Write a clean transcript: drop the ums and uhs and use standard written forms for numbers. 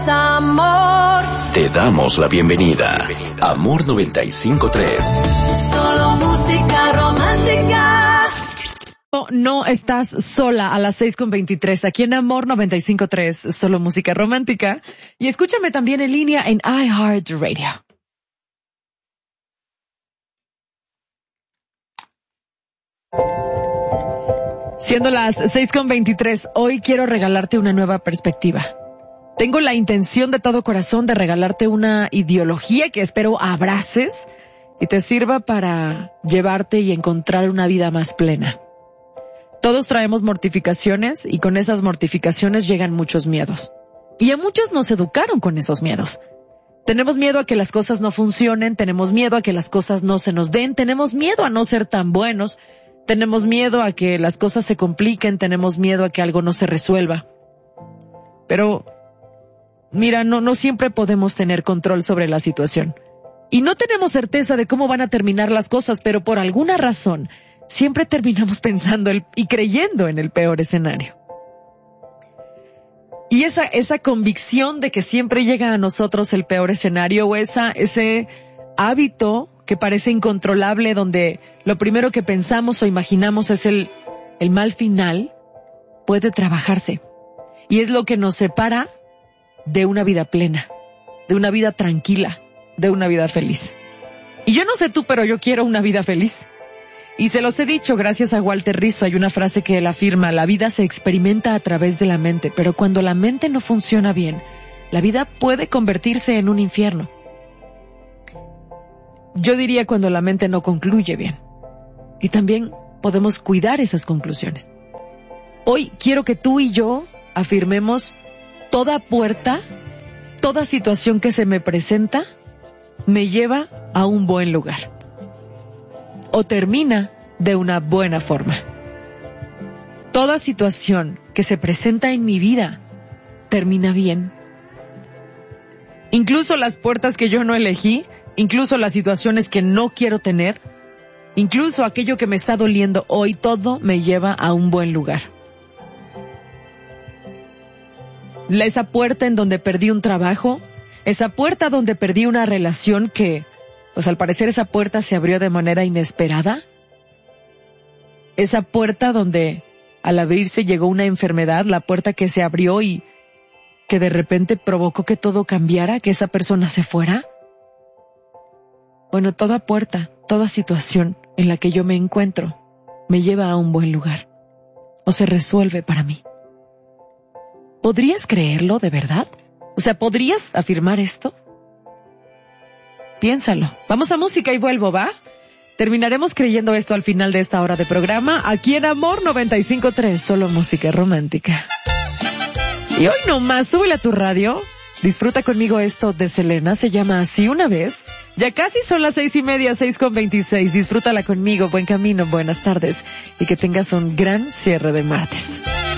amor. Te damos la bienvenida. Amor 95.3. Solo música romántica. No estás sola a las 6:23 aquí en Amor 95.3, solo música romántica. Y escúchame también en línea en iHeartRadio. Siendo las 6:23, hoy quiero regalarte una nueva perspectiva. Tengo la intención de todo corazón de regalarte una ideología que espero abraces y te sirva para llevarte y encontrar una vida más plena. Todos traemos mortificaciones y con esas mortificaciones llegan muchos miedos. Y a muchos nos educaron con esos miedos. Tenemos miedo a que las cosas no funcionen, tenemos miedo a que las cosas no se nos den, tenemos miedo a no ser tan buenos, tenemos miedo a que las cosas se compliquen, tenemos miedo a que algo no se resuelva. Pero, mira, no siempre podemos tener control sobre la situación. Y no tenemos certeza de cómo van a terminar las cosas, pero por alguna razón siempre terminamos pensando y creyendo en el peor escenario. Y esa convicción de que siempre llega a nosotros el peor escenario o ese hábito que parece incontrolable donde lo primero que pensamos o imaginamos es el mal final, puede trabajarse. Y es lo que nos separa de una vida plena, de una vida tranquila, de una vida feliz. Y yo no sé tú, pero yo quiero una vida feliz. Y se los he dicho gracias a Walter Rizzo, hay una frase que él afirma: la vida se experimenta a través de la mente, pero cuando la mente no funciona bien, la vida puede convertirse en un infierno. Yo diría cuando la mente no concluye bien. Y también podemos cuidar esas conclusiones. Hoy quiero que tú y yo afirmemos: toda puerta, toda situación que se me presenta, me lleva a un buen lugar. O termina de una buena forma. Toda situación que se presenta en mi vida termina bien. Incluso las puertas que yo no elegí, incluso las situaciones que no quiero tener, incluso aquello que me está doliendo hoy, todo me lleva a un buen lugar. Esa puerta en donde perdí un trabajo, esa puerta donde perdí una relación que, pues al parecer esa puerta se abrió de manera inesperada. Esa puerta donde al abrirse llegó una enfermedad, la puerta que se abrió y que de repente provocó que todo cambiara, que esa persona se fuera. Bueno, toda puerta, toda situación en la que yo me encuentro me lleva a un buen lugar o se resuelve para mí. ¿Podrías creerlo de verdad? O sea, ¿podrías afirmar esto? Piénsalo. Vamos a música y vuelvo, ¿va? Terminaremos creyendo esto al final de esta hora de programa, aquí en Amor 95.3, solo música romántica. Y hoy nomás, súbele a tu radio, disfruta conmigo esto de Selena, se llama Así una vez. Ya casi son las 6:30, 6:26, disfrútala conmigo, buen camino, buenas tardes, y que tengas un gran cierre de martes.